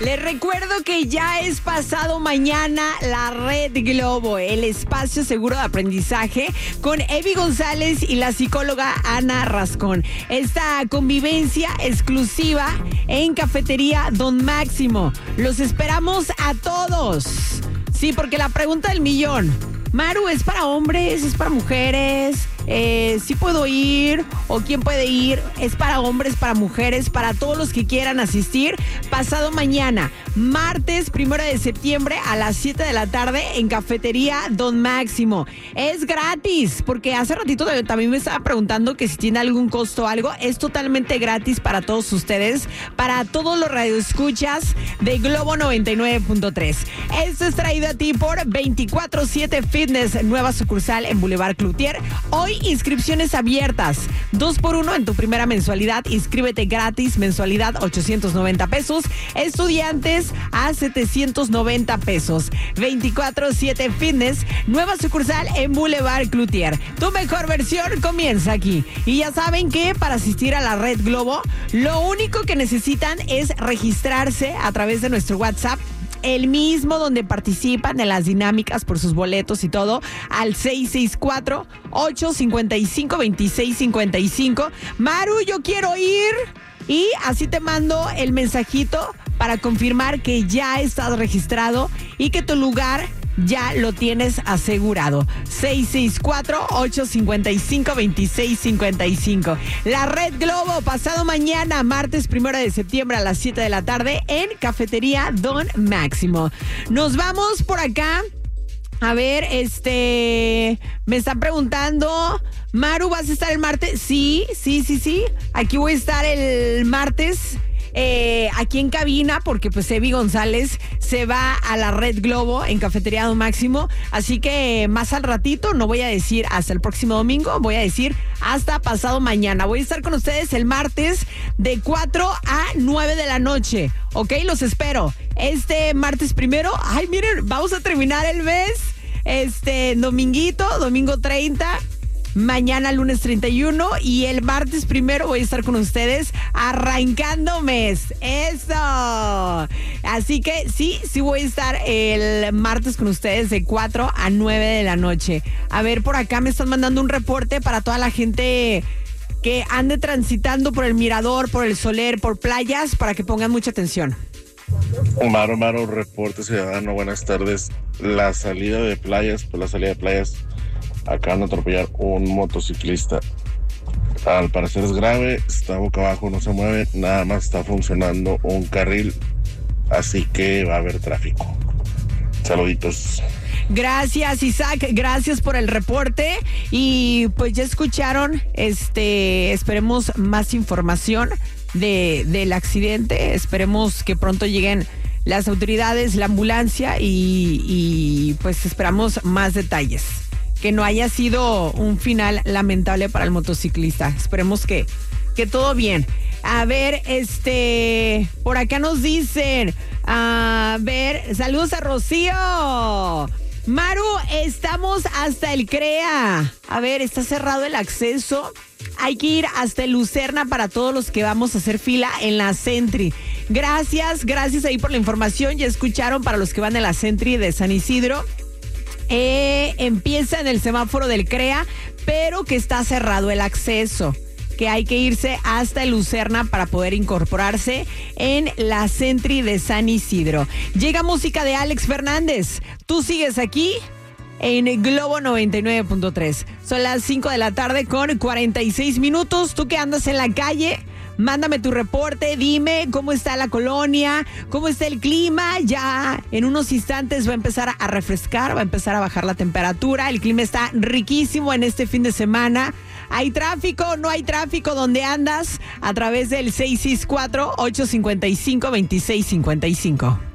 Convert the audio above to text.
Les recuerdo que ya es pasado mañana la Red Globo, el espacio seguro de aprendizaje con Evi González y la psicóloga Ana Rascón. Esta convivencia exclusiva en Cafetería Don Máximo. Los esperamos a todos. Sí, porque la pregunta del millón. Maru, ¿es para hombres? ¿Es para mujeres? ¿Sí puedo ir? ¿O quién puede ir? ¿Es para hombres, para mujeres, para todos los que quieran asistir? Pasado mañana, martes 1 de septiembre a las 7 de la tarde en Cafetería Don Máximo. Es gratis, porque hace ratito también me estaba preguntando que si tiene algún costo o algo. Es totalmente gratis para todos ustedes, para todos los radioescuchas de Globo 99.3. Esto es traído a ti por 24/7 Fitness, nueva sucursal en Boulevard Cloutier. Hoy inscripciones abiertas, 2x1 en tu primera mensualidad. Inscríbete gratis, mensualidad 890 pesos. Estudiantes a 790 pesos. 24/7 Fitness, nueva sucursal en Boulevard Cloutier. Tu mejor versión comienza aquí. Y ya saben que para asistir a la Red Globo, lo único que necesitan es registrarse a través de nuestro WhatsApp, el mismo donde participan en las dinámicas por sus boletos y todo, al 664-855-2655. Maru, yo quiero ir. Y así te mando el mensajito para confirmar que ya estás registrado y que tu lugar ya lo tienes asegurado. 664-855-2655. La Red Globo, pasado mañana, martes 1 de septiembre a las 7 de la tarde en Cafetería Don Máximo. Nos vamos por acá. A ver, me están preguntando, Maru, ¿vas a estar el martes? Sí. Aquí voy a estar el martes. Aquí en cabina, porque pues Evi González se va a la Red Globo en Cafetería Don Máximo, así que más al ratito, no voy a decir hasta el próximo domingo, voy a decir hasta pasado mañana. Voy a estar con ustedes el martes de 4 a 9 de la noche, ¿ok? Los espero. Este martes 1, ay, miren, vamos a terminar el mes, domingo 30, mañana lunes 31 y el martes 1 voy a estar con ustedes arrancando mes. ¡Eso! Así que sí voy a estar el martes con ustedes de 4 a 9 de la noche. A ver, por acá me están mandando un reporte para toda la gente que ande transitando por el Mirador, por el Soler, por playas, para que pongan mucha atención. Maro, reporte ciudadano, buenas tardes. La salida de playas, acaban de atropellar un motociclista. Al parecer es grave, está boca abajo, no se mueve, nada más está funcionando un carril, así que va a haber tráfico. Saluditos. Gracias, Isaac, gracias por el reporte. Y pues ya escucharon, esperemos más información del accidente. Esperemos que pronto lleguen las autoridades, la ambulancia y pues esperamos más detalles. Que no haya sido un final lamentable para el motociclista. Esperemos que todo bien. A ver, por acá nos dicen, a ver, saludos a Rocío. Maru, estamos hasta el CREA. A ver, está cerrado el acceso. Hay que ir hasta el Lucerna para todos los que vamos a hacer fila en la Sentry. Gracias ahí por la información. Ya escucharon, para los que van a la Sentry de San Isidro. Empieza en el semáforo del CREA, pero que está cerrado el acceso, que hay que irse hasta el Lucerna para poder incorporarse en la Sentry de San Isidro. Llega música de Alex Fernández. Tú sigues aquí en Globo 99.3. Son las 5 de la tarde con 46 minutos. Tú que andas en la calle, mándame tu reporte, dime cómo está la colonia, cómo está el clima. Ya en unos instantes va a empezar a refrescar, va a empezar a bajar la temperatura. El clima está riquísimo en este fin de semana. ¿Hay tráfico? ¿No hay tráfico? ¿Dónde andas? A través del 664-855-2655.